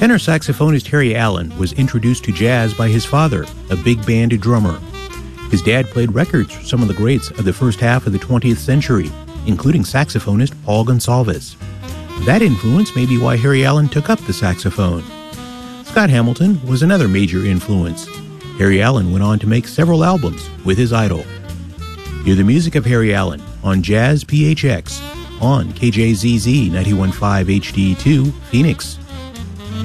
Tenor saxophonist Harry Allen was introduced to jazz by his father, a big band drummer. His dad played records for some of the greats of the first half of the 20th century, including saxophonist Paul Gonsalves. That influence may be why Harry Allen took up the saxophone. Scott Hamilton was another major influence. Harry Allen went on to make several albums with his idol. Hear the music of Harry Allen on Jazz PHX on KJZZ 91.5 HD2, Phoenix.